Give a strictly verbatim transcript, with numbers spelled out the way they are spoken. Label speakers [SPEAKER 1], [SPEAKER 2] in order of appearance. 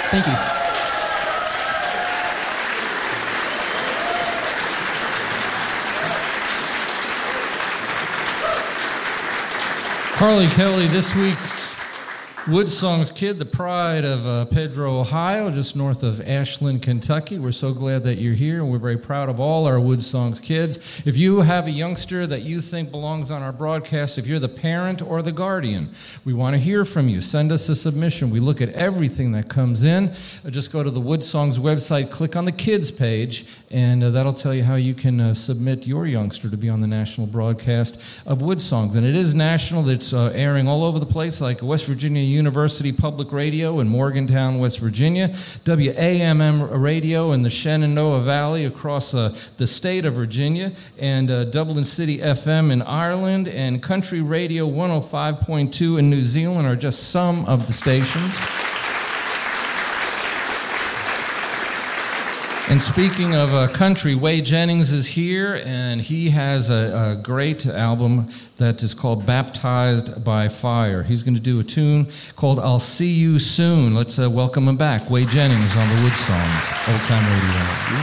[SPEAKER 1] Thank you. Carly Kelly, this week's Wood Songs Kid, the pride of uh, Pedro, Ohio, just north of Ashland, Kentucky. We're so glad that you're here, and we're very proud of all our Wood Songs kids. If you have a youngster that you think belongs on our broadcast, if you're the parent or the guardian, we want to hear from you. Send us a submission. We look at everything that comes in. Uh, just go to the Wood Songs website, click on the kids page, and uh, that'll tell you how you can uh, submit your youngster to be on the national broadcast of Wood Songs. And it is national. It's uh, airing all over the place, like West Virginia University Public Radio in Morgantown, West Virginia, W A M M Radio in the Shenandoah Valley across uh, the state of Virginia, and uh, Dublin City F M in Ireland, and Country Radio one oh five point two in New Zealand are just some of the stations. And speaking of uh, country, Wade Jennings is here, and he has a, a great album that is called Baptized by Fire. He's going to do a tune called I'll See You Soon. Let's uh, welcome him back. Wade Jennings on the Wood Songs, Old Time Radio.